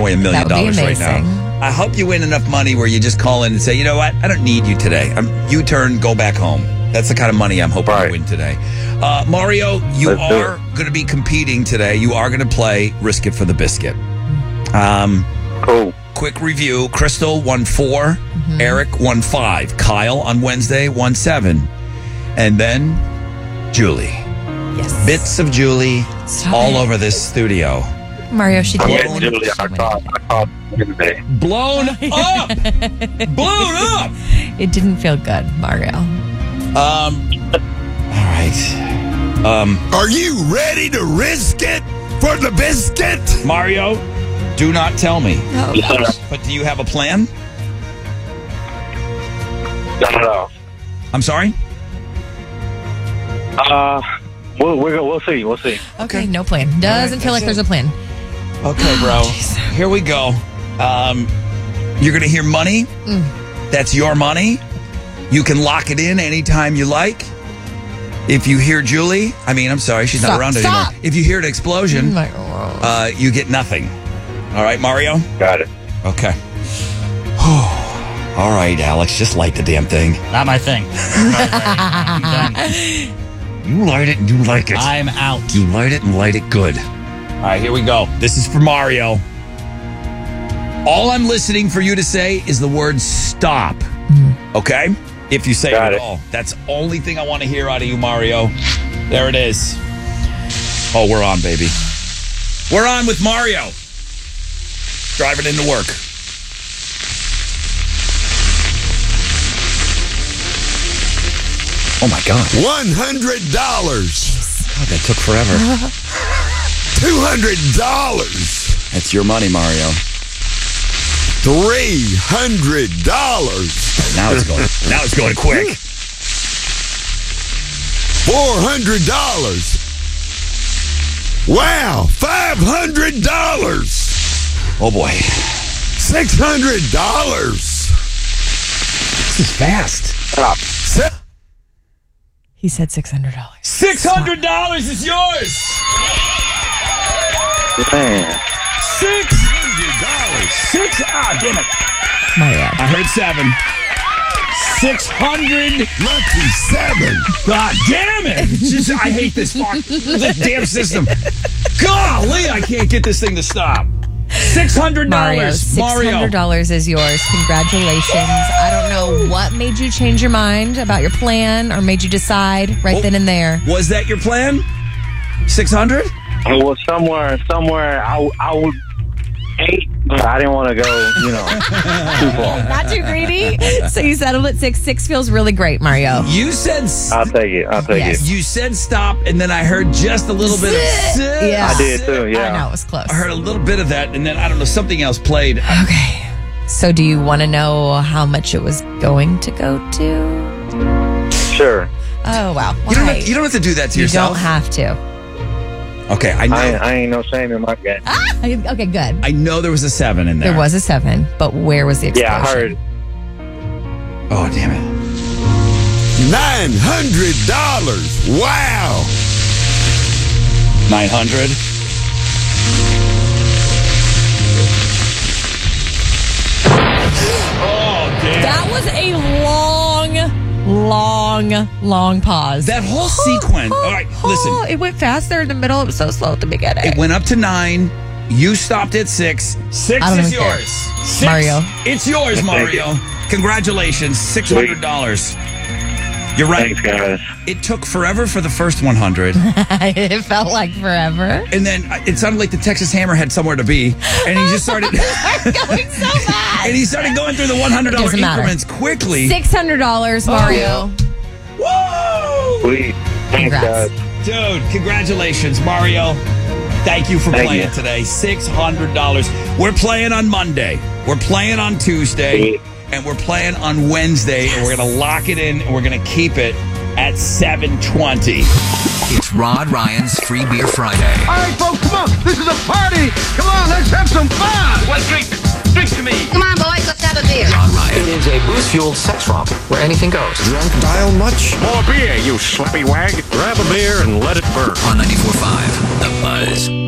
away $1 million That would be right now. amazing. I hope you win enough money where you just call in and say, you know what? I don't need you today. U-turn, go back home. That's the kind of money I'm hoping to win today. Mario, you are going to be competing today. You are going to play Risk It for the Biscuit. Cool. Quick review. Crystal won 4. Eric won 5. Kyle on Wednesday won 7. And then Julie. Yes. Bits of Julie all over this studio. Mario, she did. Yeah, Julie, I called Wednesday. Blown up! Blown up! It didn't feel good, Mario. All right. Are you ready to risk it for the biscuit? Mario, do not tell me. Oh, Yes, But do you have a plan? No. I'm sorry? We'll see. We'll see. okay, no plan. Doesn't feel like there's a plan. Okay, bro. Here we go. You're going to hear money. That's your money. You can lock it in anytime you like. If you hear Julie, I'm sorry, she's not Stop. around Stop. anymore. If you hear an explosion, you get nothing. All right, Mario? Got it. Okay. All right, Alex, just light the damn thing. Not my thing. I'm done. You light it and you like it. I'm out. You light it and light it good. All right, here we go. This is for Mario. All I'm listening for you to say is the word stop. Okay? If you say it at all. That's the only thing I want to hear out of you, Mario. There it is. Oh, we're on, baby. We're on with Mario. Driving into work. Oh, my God. $100. God, that took forever. $200. That's your money, Mario. $300. Now it's going quick. $400. Wow, $500. Oh, boy. $600. This is fast. Stop. He said $600. $600 is yours. Man. $600. Damn it. Mario. I heard 7. 600. Lucky 7. God damn it. It's just, I hate this damn system. Golly, I can't get this thing to stop. $600. Mario, $600 is yours. Congratulations. I don't know what made you change your mind about your plan or made you decide right then and there. Was that your plan? 600? Well, somewhere, I would 8, but I didn't want to go, too far. Not too greedy. So you settled at 6. 6 feels really great, Mario. You said I'll take it. Yes. You said stop, and then I heard just a little bit of Yeah. I did too, yeah. I know, it was close. I heard a little bit of that, and then I don't know, something else played. Okay. So do you want to know how much it was going to go to? Sure. Oh, wow. You don't, Why? have, you don't have to do that to You yourself. don't have to. Okay, I know. I ain't no shame in my game. Okay, good. I know there was a 7 in there. There was a 7, but where was the explosion? Yeah, I heard. Oh, damn it. $900. Wow. 900. Oh, damn. That was a long pause. That whole sequence. All right, listen. It went fast there in the middle. It was so slow at the beginning. It went up to 9. You stopped at 6. 6 I don't is even care. yours. 6. Mario. It's yours, Mario. Congratulations. $600. You're right. Thanks, guys. It took forever for the first 100. It felt like forever. And then it sounded like the Texas Hammer had somewhere to be. And he just started. Going so fast. And he started going through the $100 Doesn't matter. increments quickly. $600, Mario. Whoa! Sweet. Thanks, Congrats. guys. Dude, congratulations, Mario. Thank you for Thank playing you. today. $600. We're playing on Monday. We're playing on Tuesday. And we're playing on Wednesday. And we're going to lock it in. And we're going to keep it at 720. It's Rod Ryan's Free Beer Friday. All right, folks, come on. This is a party. Come on, let's have some fun. What drink? Drink to me. Come on, boys, let's have a beer. Rod Ryan. It is a booze-fueled sex romp where anything goes. Drunk dial much? More beer, you slappy wag. Grab a beer and let it burn. On 94.5, The Buzz.